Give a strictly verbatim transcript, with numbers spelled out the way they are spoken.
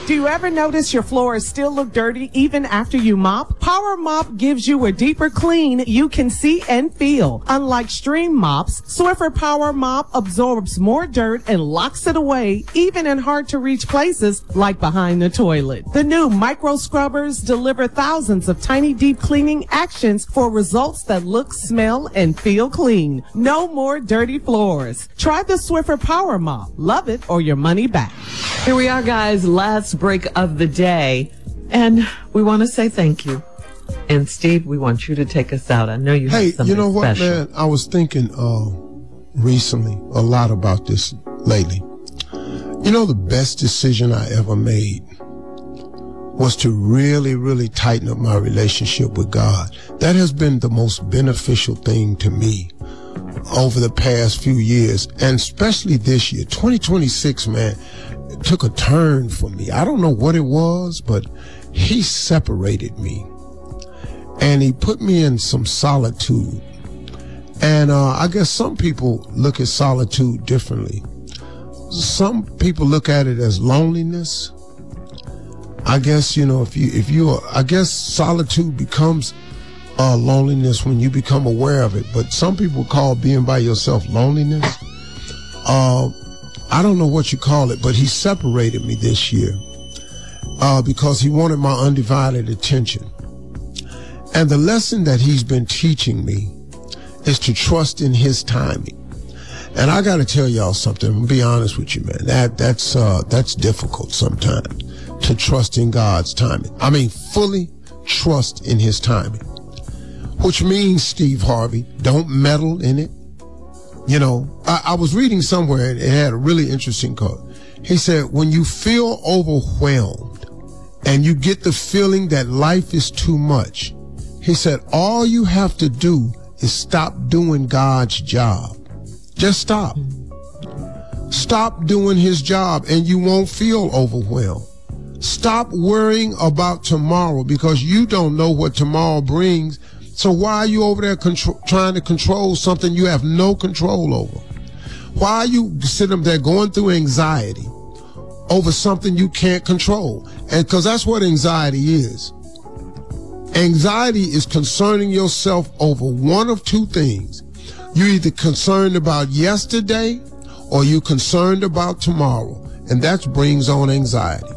Do you ever notice your floors still look dirty even after you mop? Power Mop gives you a deeper clean you can see and feel. Unlike Stream mops, Swiffer Power Mop absorbs more dirt and locks it away, even in hard-to-reach places like behind the toilet. The new micro scrubbers deliver thousands of tiny deep cleaning actions for results that look, smell, and feel clean. No more dirty floors. Try the Swiffer Power Mop. Love it or your money back. Here we are, guys. Last break of the day. And we want to say thank you. And Steve, we want you to take us out. I know you hey, have something you know what, special. man? I was thinking uh, recently a lot about this lately. You know, the best decision I ever made was to really, really tighten up my relationship with God. That has been the most beneficial thing to me over the past few years, and especially this year. twenty twenty-six, man, it took a turn for me. I don't know what it was, but he separated me. And he put me in some solitude. And uh, I guess some people look at solitude differently. Some people look at it as loneliness. I guess, you know, if you, if you are, I guess solitude becomes uh, loneliness when you become aware of it. But some people call being by yourself loneliness. Uh, I don't know what you call it, but he separated me this year uh, because he wanted my undivided attention. And the lesson that he's been teaching me is to trust in his timing. And I got to tell y'all something. I'm gonna be honest with you, man. That that's uh, that's difficult sometimes to trust in God's timing. I mean, fully trust in his timing, which means, Steve Harvey, don't meddle in it. You know, I, I was reading somewhere and it had a really interesting quote. He said, when you feel overwhelmed and you get the feeling that life is too much, he said, all you have to do is stop doing God's job. Just stop. Stop doing his job and you won't feel overwhelmed. Stop worrying about tomorrow because you don't know what tomorrow brings. So why are you over there control, trying to control something you have no control over? Why are you sitting there going through anxiety over something you can't control? And because that's what anxiety is. Anxiety is concerning yourself over one of two things. You're either concerned about yesterday or you're concerned about tomorrow. And that brings on anxiety.